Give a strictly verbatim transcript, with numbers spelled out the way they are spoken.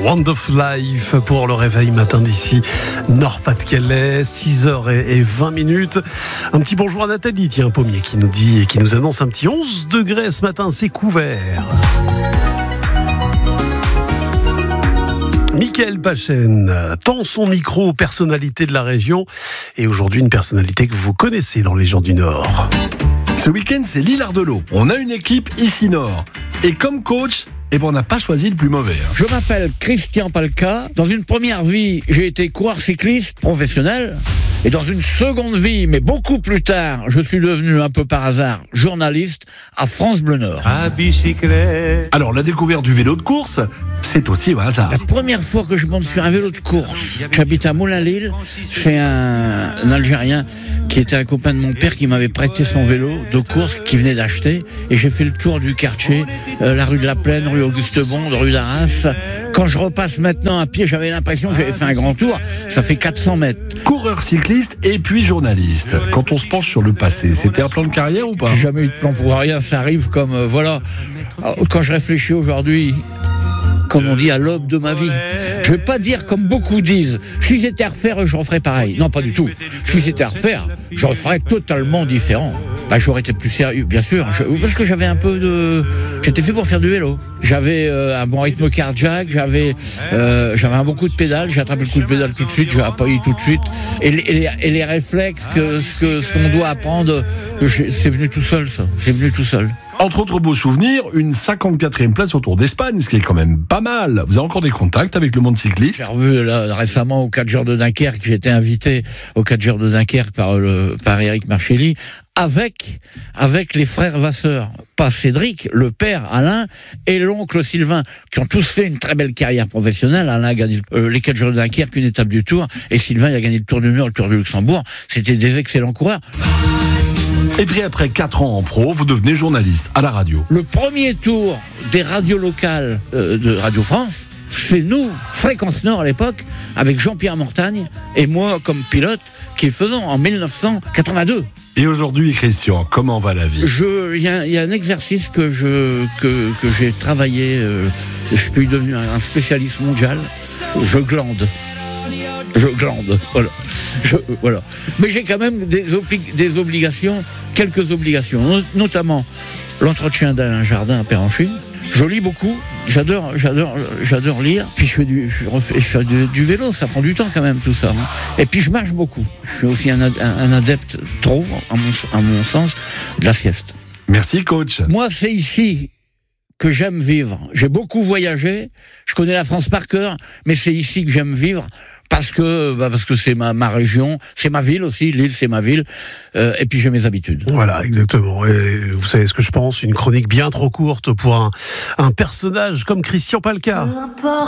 Wonderful Life pour le réveil matin d'ici Nord-Pas-de-Calais, six heures vingt minutes. Un petit bonjour à Nathalie, tiens, Pommier, qui nous dit et qui nous annonce un petit onze degrés ce matin, c'est couvert. Mickaël Pachen tend son micro aux personnalités de la région et aujourd'hui une personnalité que vous connaissez dans les gens du Nord. Ce week-end, c'est l'île Ardelot. On a une équipe ici Nord. Et comme coach, eh ben, on n'a pas choisi le plus mauvais. Hein. Je m'appelle Christian Palka. Dans une première vie, j'ai été coureur cycliste professionnel. Et dans une seconde vie, mais beaucoup plus tard, je suis devenu un peu par hasard journaliste à France Bleu Nord. À bicyclette. Alors, la découverte du vélo de course, c'est aussi un hasard. La première fois que je monte sur un vélo de course, j'habite à Moulin-l'Île, c'est un, un Algérien qui était un copain de mon père qui m'avait prêté son vélo de course qu'il venait d'acheter. Et j'ai fait le tour du quartier, euh, la rue de la Plaine, rue Auguste Bond, rue d'Arras. Quand je repasse maintenant à pied, j'avais l'impression que j'avais fait un grand tour. Ça fait quatre cents mètres. Coureur cycliste et puis journaliste. Quand on se penche sur le passé, c'était un plan de carrière ou pas ? J'ai jamais eu de plan pour rien, ça arrive comme... Euh, voilà. Quand je réfléchis aujourd'hui, comme on dit, à l'aube de ma vie, je vais pas dire comme beaucoup disent, si c'était à refaire, je referais pareil. Non, pas du tout. Si c'était à refaire, je referais totalement différent. Bah, j'aurais été plus sérieux, bien sûr. Je, parce que j'avais un peu de... J'étais fait pour faire du vélo. J'avais euh, un bon rythme cardiaque, j'avais, euh, j'avais un bon coup de pédale, j'ai attrapé le coup de pédale tout de suite, j'ai appuyé tout de suite. Et, et, les, et les réflexes, que, ce, que, ce qu'on doit apprendre, je, c'est venu tout seul, ça. C'est venu tout seul. Entre autres beaux souvenirs, une cinquante-quatrième place au Tour d'Espagne, ce qui est quand même pas mal. Vous avez encore des contacts avec le monde cycliste ? J'ai revu là, récemment au quatre jours de Dunkerque, j'ai été invité au quatre jours de Dunkerque par, le, par Eric Marchelli, avec, avec les frères Vasseur. Pas Cédric, le père Alain et l'oncle Sylvain, qui ont tous fait une très belle carrière professionnelle. Alain a gagné euh, les quatre jours de Dunkerque, une étape du Tour, et Sylvain il a gagné le Tour du Nord, le Tour du Luxembourg. C'était des excellents coureurs. Et puis après quatre ans en pro, vous devenez journaliste à la radio. Le premier tour des radios locales euh, de Radio France, c'est nous, Fréquence Nord à l'époque, avec Jean-Pierre Mortagne et moi comme pilote, qui le faisons en dix-neuf cent quatre-vingt-deux. Et aujourd'hui, Christian, comment va la vie ? Il y, y a un exercice que, je, que, que j'ai travaillé, euh, je suis devenu un spécialiste mondial, je glande. Je glande, voilà. Je, voilà. Mais j'ai quand même des, obli- des obligations, quelques obligations, notamment l'entretien d'un jardin à Péranchy. Je lis beaucoup, j'adore, j'adore, j'adore lire. Puis je fais du, je fais, je fais du, du vélo, ça prend du temps quand même tout ça. Hein. Et puis je marche beaucoup. Je suis aussi un, un, un adepte trop, à mon, à mon sens, de la sieste. Merci coach. Moi, c'est ici que j'aime vivre. J'ai beaucoup voyagé, je connais la France par cœur, mais c'est ici que j'aime vivre. Parce que, bah parce que c'est ma, ma région, c'est ma ville aussi, l'île c'est ma ville, euh, et puis j'ai mes habitudes. Voilà, exactement. Et vous savez ce que je pense, une chronique bien trop courte pour un, un personnage comme Christian Palka.